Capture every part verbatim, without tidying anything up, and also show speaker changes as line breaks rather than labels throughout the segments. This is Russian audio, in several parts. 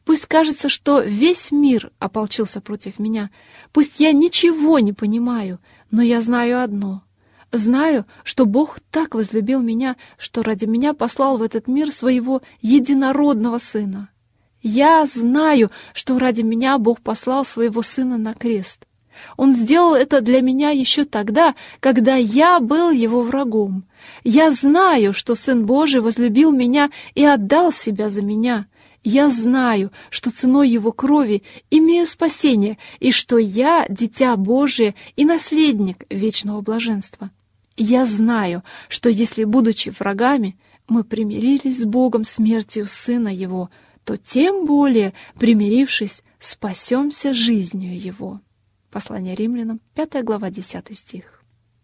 Пусть кажется, что весь мир ополчился против меня. Пусть я ничего не понимаю, но я знаю одно. Знаю, что Бог так возлюбил меня, что ради меня послал в этот мир своего единородного Сына. Я знаю, что ради меня Бог послал своего Сына на крест. Он сделал это для меня еще тогда, когда я был Его врагом. Я знаю, что Сын Божий возлюбил меня и отдал себя за меня. Я знаю, что ценой Его крови имею спасение, и что я дитя Божие и наследник вечного блаженства. Я знаю, что если, будучи врагами, мы примирились с Богом смертью Сына Его, то тем более, примирившись, спасемся жизнью Его. Послание Римлянам, пятая глава, десятый стих.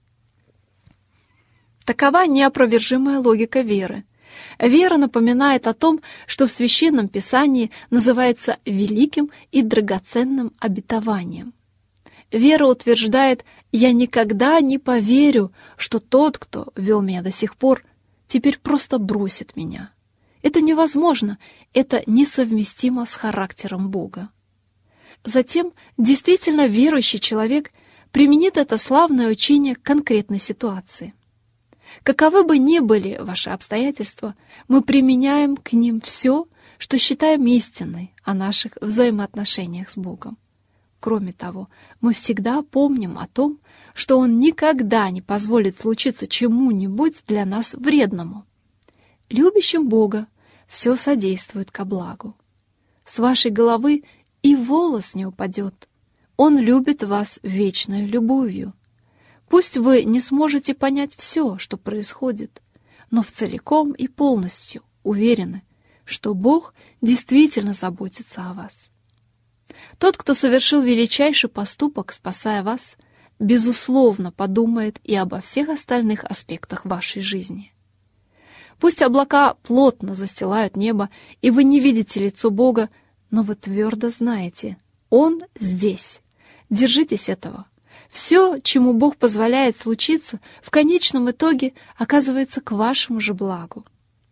Такова неопровержимая логика веры. Вера напоминает о том, что в Священном Писании называется великим и драгоценным обетованием. Вера утверждает: «Я никогда не поверю, что тот, кто вел меня до сих пор, теперь просто бросит меня». Это невозможно, это несовместимо с характером Бога. Затем действительно верующий человек применит это славное учение к конкретной ситуации. Каковы бы ни были ваши обстоятельства, мы применяем к ним все, что считаем истиной о наших взаимоотношениях с Богом. Кроме того, мы всегда помним о том, что Он никогда не позволит случиться чему-нибудь для нас вредному. Любящим Бога все содействует ко благу. С вашей головы и волос не упадет. Он любит вас вечной любовью. Пусть вы не сможете понять все, что происходит, но в целиком и полностью уверены, что Бог действительно заботится о вас. Тот, кто совершил величайший поступок, спасая вас, безусловно подумает и обо всех остальных аспектах вашей жизни. Пусть облака плотно застилают небо, и вы не видите лицо Бога, но вы твердо знаете, Он здесь. Держитесь этого. Все, чему Бог позволяет случиться, в конечном итоге оказывается к вашему же благу.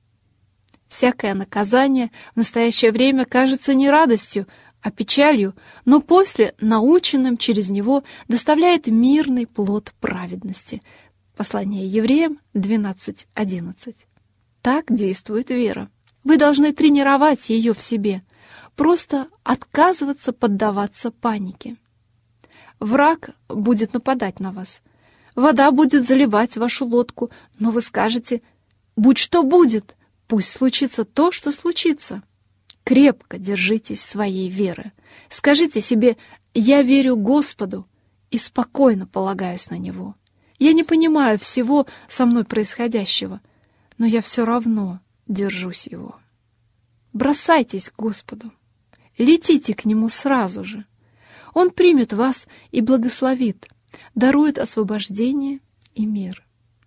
Всякое наказание в настоящее время кажется не радостью, а печалью, но после, наученным через него, доставляет мирный плод праведности. Послание Евреям двенадцать одиннадцать. Так действует вера. Вы должны тренировать ее в себе, просто отказываться поддаваться панике. Враг будет нападать на вас. Вода будет заливать вашу лодку, но вы скажете: «Будь что будет, пусть случится то, что случится». Крепко держитесь своей веры. Скажите себе: «Я верю Господу и спокойно полагаюсь на Него. Я не понимаю всего со мной происходящего, но я все равно держусь Его». Бросайтесь к Господу. Летите к Нему сразу же. Он примет вас и благословит, дарует освобождение и мир.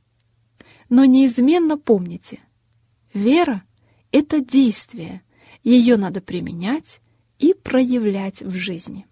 Но неизменно помните, вера — это действие, ее надо применять и проявлять в жизни.